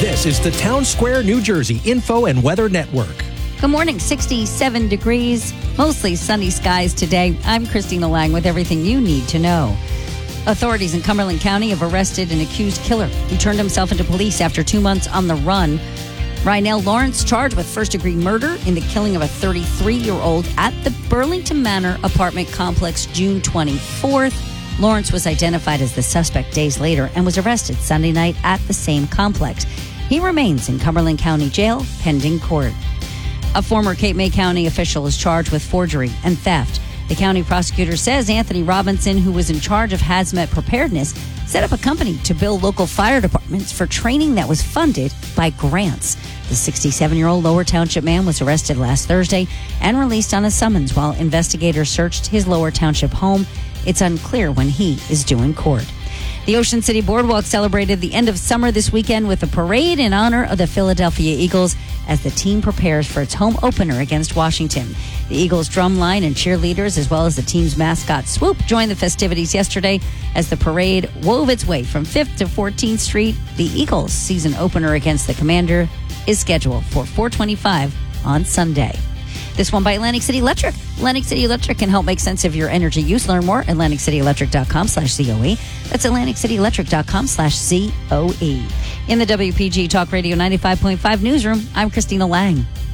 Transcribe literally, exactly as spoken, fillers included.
This is the Town Square, New Jersey Info and Weather Network. Good morning, sixty-seven degrees, mostly sunny skies today. I'm Christina Lang with everything you need to know. Authorities in Cumberland County have arrested an accused killer who turned himself into police after two months on the run. Rynell Lawrence charged with first-degree murder in the killing of a thirty-three-year-old at the Burlington Manor apartment complex June twenty-fourth. Lawrence was identified as the suspect days later and was arrested Sunday night at the same complex. He remains in Cumberland County Jail pending court. A former Cape May County official is charged with forgery and theft. The county prosecutor says Anthony Robinson, who was in charge of hazmat preparedness, set up a company to bill local fire departments for training that was funded by grants. The sixty-seven-year-old Lower Township man was arrested last Thursday and released on a summons while investigators searched his Lower Township home. It's unclear when he is due in court. The Ocean City Boardwalk celebrated the end of summer this weekend with a parade in honor of the Philadelphia Eagles as the team prepares for its home opener against Washington. The Eagles drumline and cheerleaders, as well as the team's mascot Swoop, joined the festivities yesterday as the parade wove its way from fifth to fourteenth Street. The Eagles' season opener against the Commander is scheduled for four twenty-five on Sunday. This one by Atlantic City Electric. Atlantic City Electric can help make sense of your energy use. Learn more at atlantic city electric dot com slash C O E. That's atlantic city electric dot com slash C O E. In the W P G Talk Radio ninety-five point five newsroom, I'm Christina Lang.